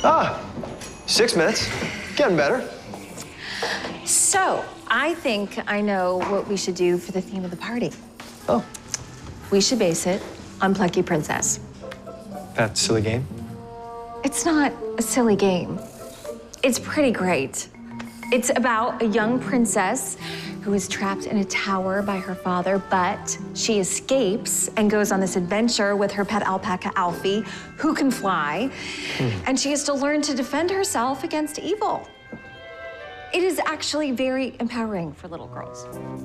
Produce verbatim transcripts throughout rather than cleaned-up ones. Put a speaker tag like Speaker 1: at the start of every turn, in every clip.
Speaker 1: Ah, six minutes. Getting better.
Speaker 2: So, I think I know what we should do for the theme of the party.
Speaker 1: Oh.
Speaker 2: We should base it on Plucky Princess.
Speaker 1: That silly game?
Speaker 2: It's not a silly game. It's pretty great. It's about a young princess who is trapped in a tower by her father, but she escapes and goes on this adventure with her pet alpaca, Alfie, who can fly. Hmm. And she has to learn to defend herself against evil. It is actually very empowering for little girls.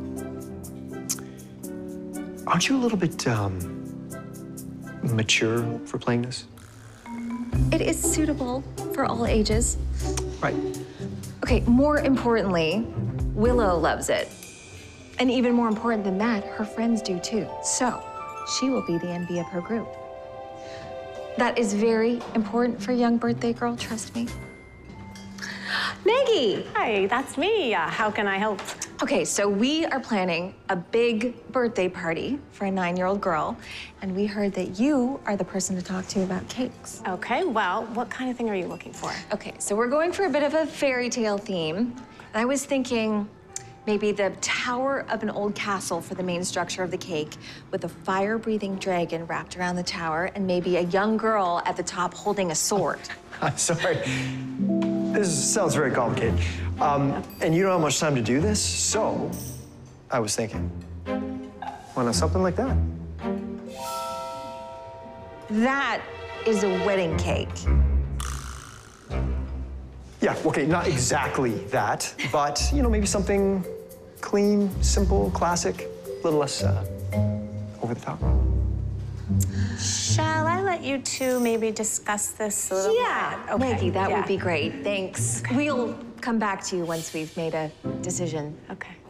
Speaker 1: Aren't you a little bit, um, mature for playing this?
Speaker 2: It is suitable for all ages.
Speaker 1: Right.
Speaker 2: Okay, more importantly, Willow loves it. And even more important than that, her friends do too. So, she will be the envy of her group. That is very important for a young birthday girl, trust me. Maggie!
Speaker 3: Hi, that's me. Uh, how can I help?
Speaker 2: Okay, so we are planning a big birthday party for a nine-year-old girl, and we heard that you are the person to talk to about cakes.
Speaker 3: Okay, well, what kind of thing are you looking for?
Speaker 2: Okay, so we're going for a bit of a fairy tale theme, and I was thinking maybe the tower of an old castle for the main structure of the cake, with a fire-breathing dragon wrapped around the tower, and maybe a young girl at the top holding a sword.
Speaker 1: I'm sorry. This sounds very complicated. Um, and you don't have much time to do this, so I was thinking, why not something like that?
Speaker 2: That is a wedding cake.
Speaker 1: Yeah, okay, not exactly that, but, you know, maybe something clean, simple, classic, a little less uh, over the top.
Speaker 3: Shall I let you two maybe discuss this a little
Speaker 2: yeah.
Speaker 3: bit? Okay.
Speaker 2: Maggie, that
Speaker 3: yeah.
Speaker 2: would be great. Thanks.
Speaker 3: Okay.
Speaker 2: We'll come back to you once we've made a decision.
Speaker 3: Okay.